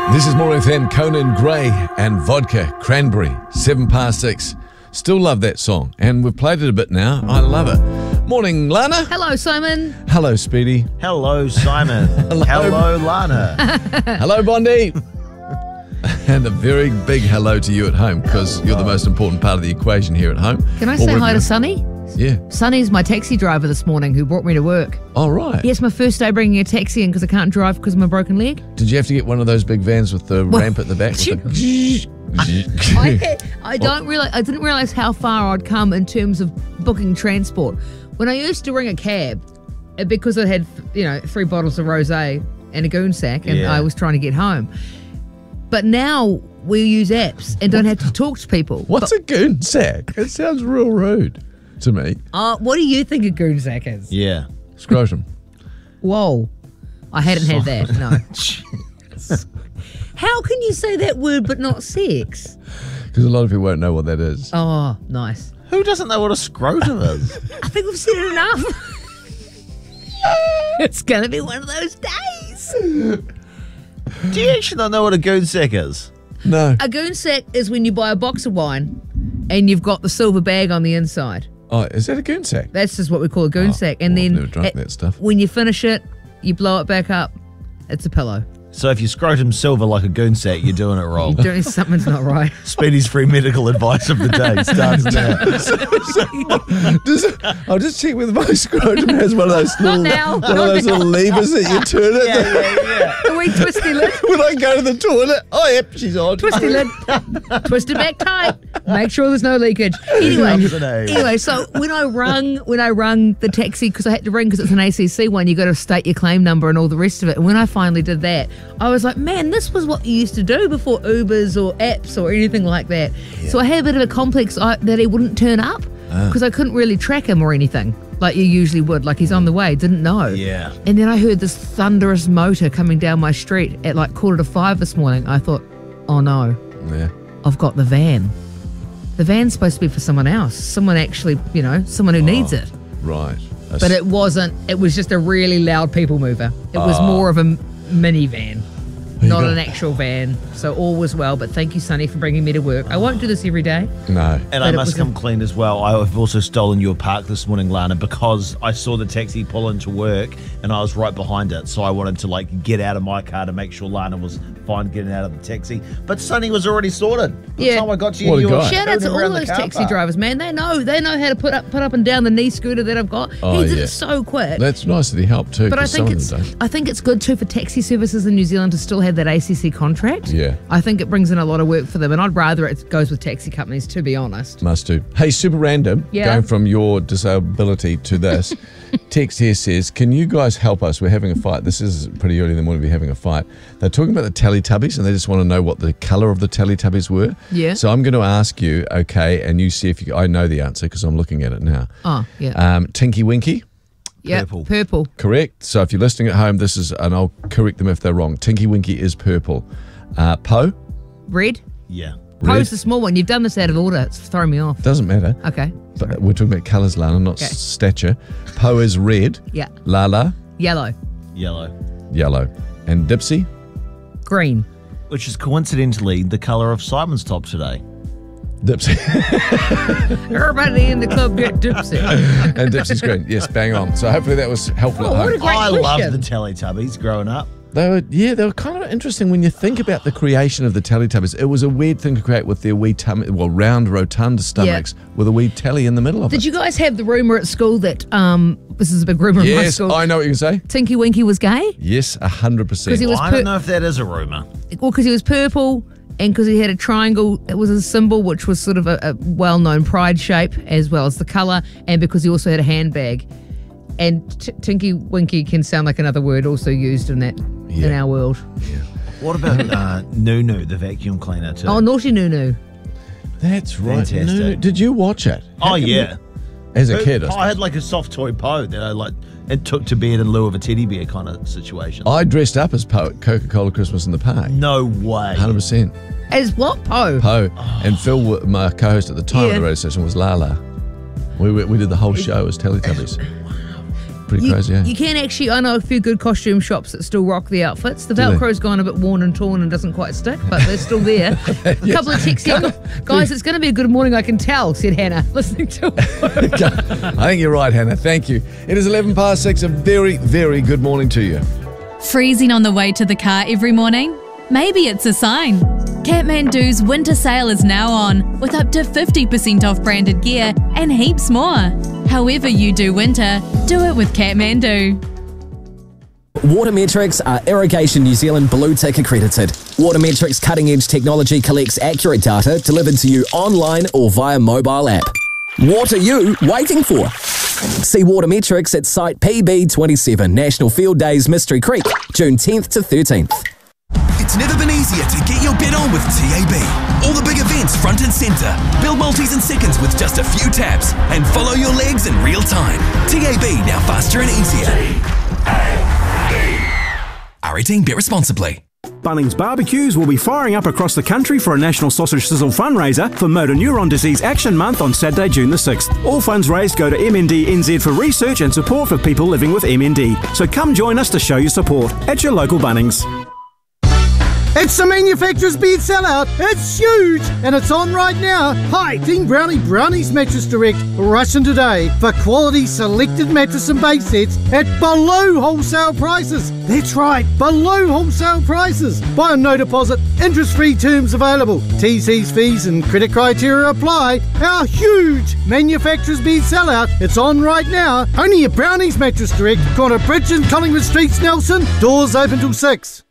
This is More FM, Conan Gray and Vodka Cranberry, 6:07. Still love that song, and we've played it a bit now. I love it. Morning, Lana. Hello, Simon. Hello, Speedy. Hello, Simon. Hello, Lana. Hello, Bondi. And a very big hello to you at home, because you're the most important part of the equation here at home. Can I say hi to Sonny? Yeah. Sonny's my taxi driver this morning who brought me to work. All right. Yes, my first day bringing a taxi in because I can't drive because of my broken leg. Did you have to get one of those big vans with the ramp at the back? I didn't realize how far I'd come in terms of booking transport. When I used to ring a cab, because I had 3 bottles of rosé and a goon sack, and I was trying to get home. But now we use apps and don't have to talk to people. What's a goon sack? It sounds real rude to me. What do you think a goon sack is? Yeah. Scrotum. Whoa. I hadn't had that, no. How can you say that word but not sex? Because a lot of people won't know what that is. Oh, nice. Who doesn't know what a scrotum is? I think we've said it enough. It's going to be one of those days. Do you actually not know what a goon sack is? No. A goon sack is when you buy a box of wine and you've got the silver bag on the inside. Oh, is that a goon sack? That's just what we call a goon sack. And I've then never drunk that stuff. When you finish it, you blow it back up. It's a pillow. So if you scrotum silver like a goon sack, you're doing it wrong. Something's not right. Speedy's free medical advice of the day starts now. I'll just check whether my scrotum has one of those little levers that you turn it. Yeah. A wee twisty lid. When I go to the toilet, oh yep, she's on. Twisty lid. Twist it back tight. Make sure there's no leakage. Anyway, so when I rung the taxi, because I had to ring because it's an ACC one, you got to state your claim number and all the rest of it. And when I finally did that, I was like, man, this was what you used to do before Ubers or apps or anything like that. Yeah. So I had a bit of a complex that he wouldn't turn up because I couldn't really track him or anything like you usually would. Like he's on the way, didn't know. Yeah. And then I heard this thunderous motor coming down my street at like 4:45 this morning. I thought, oh no, I've got the van. The van's supposed to be for someone else. Someone actually, someone who needs it. Right. But it wasn't. It was just a really loud people mover. It was more of a minivan, not an actual van. So all was well, but thank you, Sonny, for bringing me to work. I won't do this every day. No. And I must come clean as well. I've also stolen your park this morning, Lana, because I saw the taxi pull into work and I was right behind it. So I wanted to get out of my car to make sure Lana was fine getting out of the taxi. But Sonny was already sorted. By the time I got to you, shout out to all those taxi drivers, man. They know how to put up and down the knee scooter that I've got. He did it so quick. That's nice that he helped too. But I think it's good too for taxi services in New Zealand to still have that ACC contract. Yeah. I think it brings in a lot of work for them, and I'd rather it goes with taxi companies, to be honest. Must do. Hey, super random, going from your disability to this. Text here says, can you guys help us? We're having a fight. This is pretty early in the morning to be having a fight. They're talking about the Teletubbies, and they just want to know what the colour of the Teletubbies were. Yeah. So I'm going to ask you, okay, and you see if I know the answer because I'm looking at it now. Oh, yeah. Tinky Winky. Yeah, purple. Correct. So if you're listening at home, this is, and I'll correct them if they're wrong. Tinky Winky is purple. Po? Red? Yeah. Po's the small one. You've done this out of order. It's throwing me off. Doesn't matter. Okay. But we're talking about colours, Lana, not stature. Po is red. Yeah. Lala? Yellow. Yellow. And Dipsy? Green. Which is coincidentally the colour of Simon's top today. Dipsy. Everybody in the club get Dipsy. And Dipsy's green. Yes, bang on. So hopefully that was helpful at home. What a great I question. loved the Teletubbies growing up. They were kind of interesting when you think about the creation of the Teletubbies. It was a weird thing to create with their wee tummy, round, rotund stomachs with a wee telly in the middle of it. Did you guys have the rumour at school that, this is a big rumour in my school. Yes, I know what you can say. Tinky Winky was gay? Yes, 100%. I don't know if that is a rumour. Well, because he was purple and because he had a triangle, it was a symbol which was sort of a well-known pride shape as well as the colour, and because he also had a handbag. And Tinky Winky can sound like another word also used in that in our world. Yeah. What about Nunu, the vacuum cleaner too? Oh, Naughty Nunu. That's right. Fantastic. Did you watch it? As a kid? I had like a soft toy Po that I took to bed in lieu of a teddy bear kind of situation. I dressed up as Po at Coca-Cola Christmas in the Park. No way. 100%. As what, Po? Po. And Phil, my co-host at the time of the radio station, was Lala. We did the whole show as Teletubbies. pretty crazy, yeah. You can actually, I know a few good costume shops that still rock the outfits. The Velcro's gone a bit worn and torn and doesn't quite stick, but they're still there. A couple of texty guys, it's going to be a good morning, I can tell, said Hannah, listening to it. I think you're right, Hannah. Thank you. It is 6:11. A very, very good morning to you. Freezing on the way to the car every morning? Maybe it's a sign. Kathmandu's winter sale is now on, with up to 50% off branded gear and heaps more. However you do winter, do it with Kathmandu. Watermetrics are Irrigation New Zealand Blue Tick accredited. Watermetrics cutting-edge technology collects accurate data delivered to you online or via mobile app. What are you waiting for? See Watermetrics at Site PB27, National Field Days, Mystery Creek, June 10th to 13th. It's never been easier to get your bet on with TAB. All the big events front and centre. Build multis in seconds with just a few taps and follow your legs in real time. TAB, now faster and easier. R18, bet responsibly. Bunnings Barbecues will be firing up across the country for a National Sausage Sizzle fundraiser for Motor Neuron Disease Action Month on Saturday, June the 6th. All funds raised go to MND NZ for research and support for people living with MND. So come join us to show your support at your local Bunnings. It's the manufacturer's bed sellout. It's huge and it's on right now. Hi, Team Brownie Brownies Mattress Direct. Rush in today for quality selected mattress and base sets at below wholesale prices. That's right, below wholesale prices. Buy on no deposit, interest-free terms available. T's, fees and credit criteria apply. Our huge manufacturer's bed sellout. It's on right now. Only at Brownies Mattress Direct. Corner Bridge and Collingwood Streets, Nelson. Doors open till 6.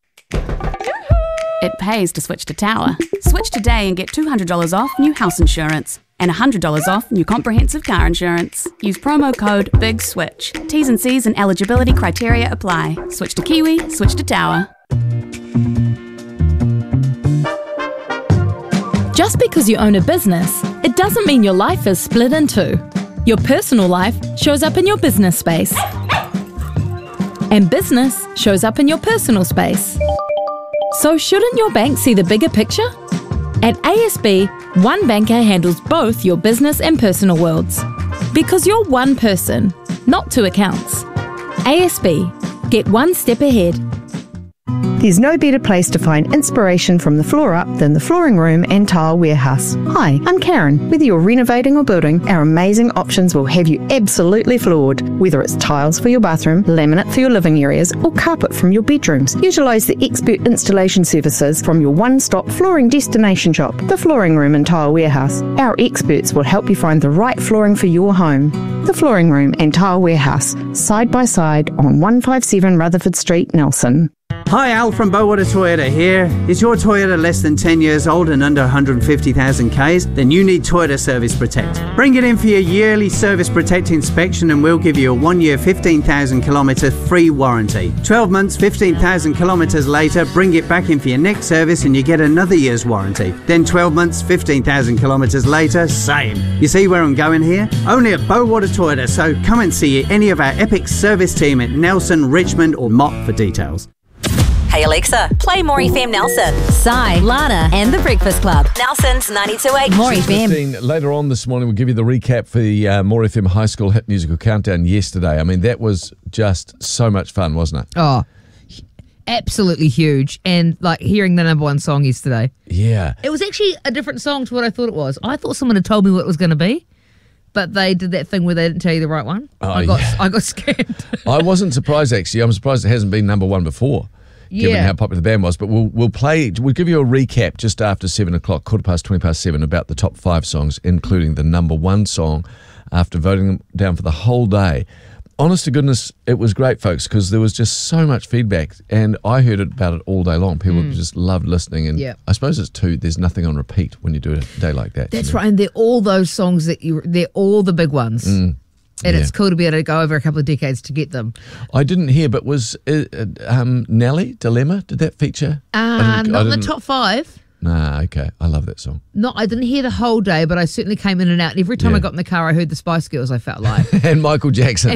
It pays to switch to Tower. Switch today and get $200 off new house insurance and $100 off new comprehensive car insurance. Use promo code BIGSWITCH. T's and C's and eligibility criteria apply. Switch to Kiwi, switch to Tower. Just because you own a business, it doesn't mean your life is split in two. Your personal life shows up in your business space, and business shows up in your personal space. So shouldn't your bank see the bigger picture? At ASB, one banker handles both your business and personal worlds. Because you're one person, not two accounts. ASB, get one step ahead. There's no better place to find inspiration from the floor up than the Flooring Room and Tile Warehouse. Hi, I'm Karen. Whether you're renovating or building, our amazing options will have you absolutely floored. Whether it's tiles for your bathroom, laminate for your living areas, or carpet from your bedrooms, utilise the expert installation services from your one-stop flooring destination shop, the Flooring Room and Tile Warehouse. Our experts will help you find the right flooring for your home. The Flooring Room and Tile Warehouse, side by side on 157 Rutherford Street, Nelson. Hi, Al from Bowater Toyota here. Is your Toyota less than 10 years old and under 150,000 Ks? Then you need Toyota Service Protect. Bring it in for your yearly Service Protect inspection and we'll give you a 1 year, 15,000 kilometre free warranty. 12 months, 15,000 kilometres later, bring it back in for your next service and you get another year's warranty. Then 12 months, 15,000 kilometres later, same. You see where I'm going here? Only at Bowater Toyota, so come and see any of our epic service team at Nelson, Richmond or Mott for details. Hey Alexa, play More FM Nelson. Sai, Lana, and The Breakfast Club. Nelson's 92.8. More FM. Later on this morning, we'll give you the recap for the More FM High School Hit Musical Countdown yesterday. I mean, that was just so much fun, wasn't it? Oh, absolutely huge. And like hearing the number one song yesterday. Yeah. It was actually a different song to what I thought it was. I thought someone had told me what it was going to be. But they did that thing where they didn't tell you the right one. Oh, I got scammed. I wasn't surprised, actually. I'm surprised it hasn't been number one before. Given how popular the band was. But we'll give you a recap just after 7 o'clock, 7:15, about the top 5 songs, including the number one song after voting them down for the whole day. Honest to goodness, it was great, folks, because there was just so much feedback, and I heard about it all day long. People just loved listening, and I suppose it's too, there's nothing on repeat when you do a day like that. That's right, and they're all those songs they're all the big ones. And it's cool to be able to go over a couple of decades to get them. I didn't hear, but was Nelly, Dilemma, did that feature? Not in the top 5. Nah, okay. I love that song. No, I didn't hear the whole day, but I certainly came in and out. And every time I got in the car, I heard the Spice Girls, I felt like. And Michael Jackson.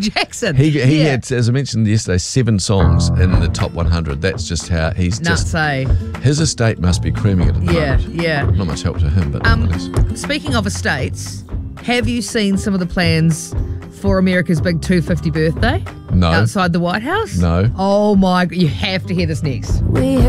He had, as I mentioned yesterday, 7 songs in the top 100. That's just how he's nuts, his estate must be creaming it at the moment. Yeah. Not much help to him, but nonetheless. Speaking of estates, have you seen some of the plans before America's big 250 birthday? No. Outside the White House? No. Oh my, you have to hear this next.